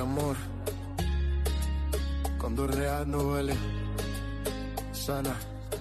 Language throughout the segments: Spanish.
Amor, cuando es real no duele, sana.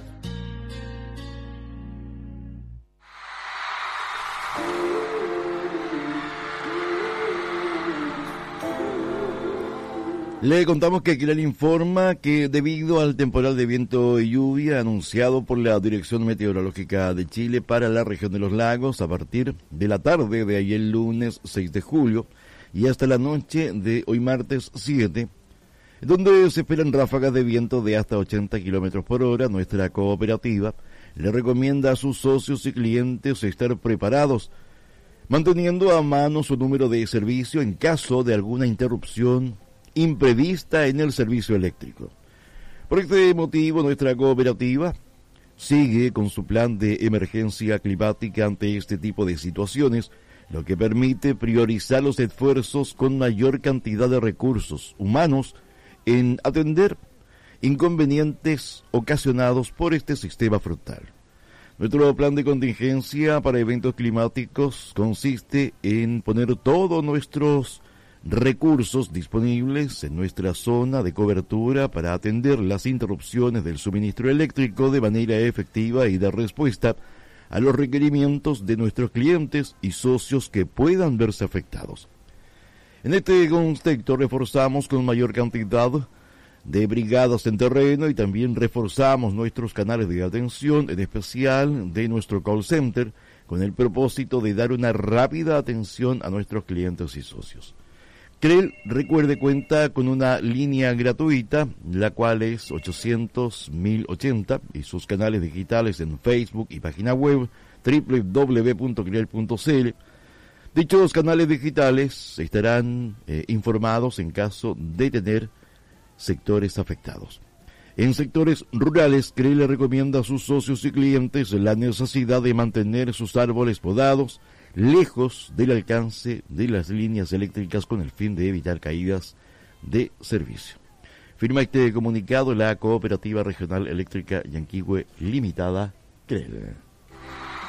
Le contamos que Quilal informa que debido al temporal de viento y lluvia anunciado por la Dirección Meteorológica de Chile para la región de los lagos a partir de la tarde de ayer lunes 6 de julio y hasta la noche de hoy martes 7, donde se esperan ráfagas de viento de hasta 80 kilómetros por hora, nuestra cooperativa le recomienda a sus socios y clientes estar preparados, manteniendo a mano su número de servicio en caso de alguna interrupción imprevista en el servicio eléctrico. Por este motivo, nuestra cooperativa sigue con su plan de emergencia climática ante este tipo de situaciones, lo que permite priorizar los esfuerzos con mayor cantidad de recursos humanos en atender inconvenientes ocasionados por este sistema frontal. Nuestro plan de contingencia para eventos climáticos consiste en poner todos nuestros recursos disponibles en nuestra zona de cobertura para atender las interrupciones del suministro eléctrico de manera efectiva y dar respuesta a los requerimientos de nuestros clientes y socios que puedan verse afectados. En este contexto reforzamos con mayor cantidad de brigadas en terreno y también reforzamos nuestros canales de atención, en especial de nuestro call center, con el propósito de dar una rápida atención a nuestros clientes y socios. CREL, recuerde, cuenta con una línea gratuita, la cual es 800-1080, y sus canales digitales en Facebook y página web www.crel.cl. Dichos canales digitales estarán informados en caso de tener sectores afectados. En sectores rurales, CREL le recomienda a sus socios y clientes la necesidad de mantener sus árboles podados lejos del alcance de las líneas eléctricas con el fin de evitar caídas de servicio. Firma este comunicado la Cooperativa Regional Eléctrica Yanquihue Limitada, CREL.